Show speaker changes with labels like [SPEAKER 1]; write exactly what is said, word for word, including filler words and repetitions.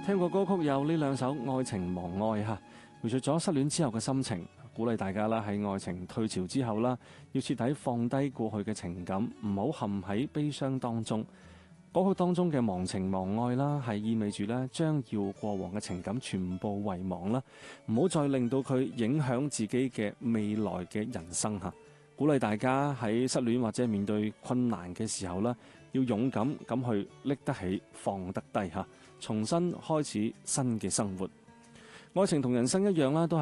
[SPEAKER 1] 聽過歌曲有呢兩首《愛情忘愛》嚇，描述咗失戀之後嘅心情，鼓勵大家啦喺愛情退潮之後啦，要徹底放低過去嘅情感，唔好陷喺悲傷當中。歌曲當中嘅忘情忘愛啦，係意味住咧將要過往嘅情感全部遺忘啦，唔好再令到佢影響自己嘅未來嘅人生嚇。鼓勵大家喺失戀或者面對困難嘅時候啦，要勇敢咁去拎得起放得低嚇，重新開始新嘅生活。愛情同人生一樣啦，都係